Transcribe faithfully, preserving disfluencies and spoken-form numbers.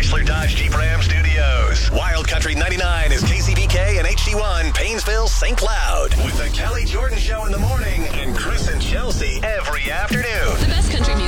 Chrysler Dodge Jeep Ram Studios. Wild Country ninety-nine is K C B K and H D one, Painesville, Saint Cloud.